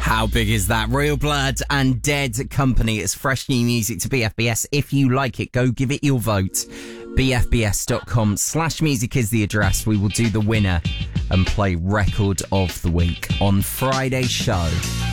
How big is that? Royal Blood and Dead Company. It's fresh new music to BFBS. If you like it, go give it your vote. BFBS.com/music is the address. We will do the winner and play Record of the Week on Friday's show.